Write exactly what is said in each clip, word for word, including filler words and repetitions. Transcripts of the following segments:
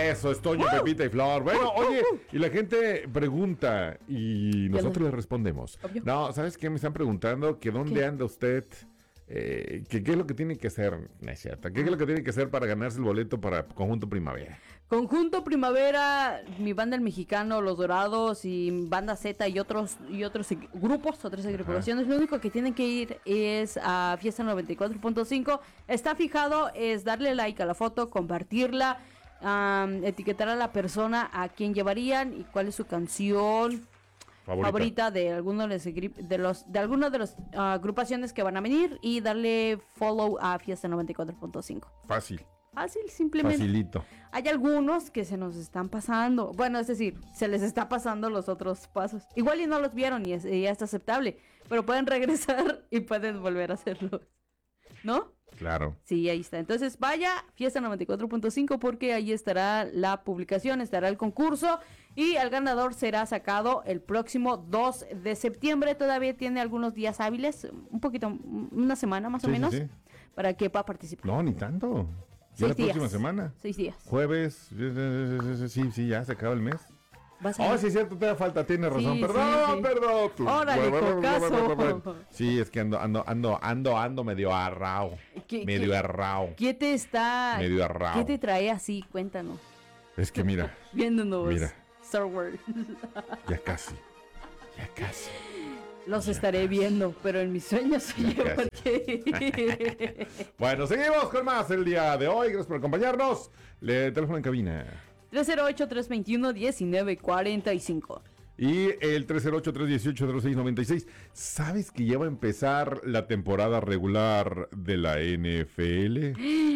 Eso es Toño, Pepita y Flor. Bueno, oye, y la gente pregunta y nosotros le respondemos. Obvio. No, ¿sabes qué? Me están preguntando que dónde ¿Qué? anda usted, eh, que qué es lo que tiene que hacer, no es cierto, qué es lo que tiene que hacer para ganarse el boleto para Conjunto Primavera. Conjunto Primavera, mi banda El Mexicano, Los Dorados y Banda Z y otros y otros equi- grupos, otras agrupaciones. Lo único que tienen que ir es a Fiesta noventa y cuatro punto cinco. Está fijado, es darle like a la foto, compartirla, um, etiquetar a la persona a quien llevarían y cuál es su canción Favorita. favorita de alguno de los egri- de los de alguna de las ah, agrupaciones que van a venir y darle follow a Fiesta noventa y cuatro punto cinco. Fácil, Fácil, simplemente. facilito. Hay algunos que se nos están pasando. Bueno, es decir, se les está pasando los otros pasos. Igual y no los vieron y, es, y ya está aceptable. Pero pueden regresar y pueden volver a hacerlo. ¿No? Claro. Sí, ahí está. Entonces vaya, Fiesta noventa y cuatro punto cinco porque ahí estará la publicación, estará el concurso y el ganador será sacado el próximo dos de septiembre. Todavía tiene algunos días hábiles, un poquito, una semana más Sí, o sí, menos, sí. para que pueda participar. No, ni tanto. Ya la Seis días. próxima semana. Seis días. Jueves, sí, sí, ya se acaba el mes. Va a ser- Oh, sí, es cierto, te da falta, tienes razón. Sí, perdón, sí, sí. perdón. Órale, cocazo. Sí, es que ando, ando, ando, ando, ando medio arrao. ¿Qué- Medio qué- arrao. ¿Qué te está... Medio arrao. ¿Qué te trae así? Cuéntanos. Es que mira, Viéndonos. Mira. Star Wars. ya casi. Ya casi. Los estaré viendo, pero en mis sueños oye, Ya casi. porque... Bueno, seguimos con más el día de hoy. Gracias por acompañarnos. Le teléfono en cabina. tres cero ocho, tres dos uno, uno nueve cuatro cinco. Y el tres cero ocho, tres uno ocho, cero seis nueve seis. ¿Sabes que ya va a empezar la temporada regular de la N F L?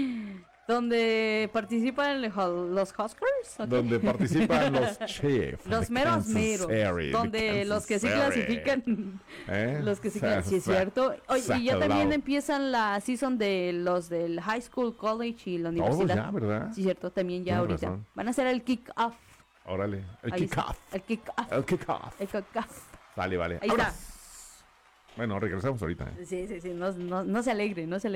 Donde participan los Huskers. ¿ok? Donde participan los Chiefs. Los de meros Kansas meros. City, de Donde Kansas los que sí City. clasifican. ¿Eh? Los que sí Sa- clasifican. Sí, es sa- cierto. Oye, y ya sa- también lao. empiezan la season de los del high school, college y la Todos universidad. ya, ¿verdad? Sí, cierto, también ya Tienes ahorita. razón. Van a hacer el kick-off. Órale. El Ahí está. kickoff. El kick-off. El kickoff. El kick-off. Vale, vale. Ahí Vámonos. está. Bueno, regresamos ahorita. ¿eh? Sí, sí, sí. No, no, no se alegre, no se alegre.